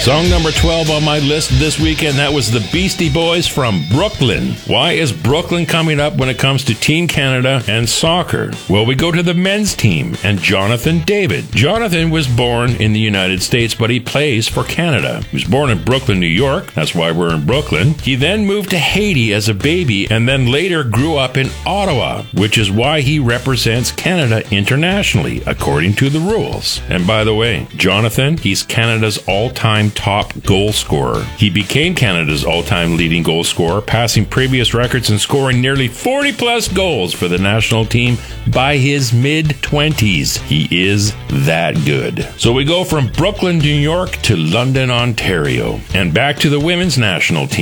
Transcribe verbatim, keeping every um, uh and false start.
Song number twelve on my list this weekend, that was the Beastie Boys from Brooklyn. Why is Brooklyn coming up when it comes to Team Canada and soccer? Well, we go to the men's team and Jonathan David. Jonathan was born in the United States, but he plays for Canada. He was born in Brooklyn, New York. That's why we're in Brooklyn. He then moved to Haiti as a baby and then later grew up in Ottawa, which is why he represents Canada internationally, according to the rules. And by the way, Jonathan, he's Canada's all-time top goal scorer. He became Canada's all-time leading goal scorer, passing previous records and scoring nearly forty plus goals for the national team by his mid-twenties. He is that good. So we go from Brooklyn, New York to London, Ontario, and back to the women's national team.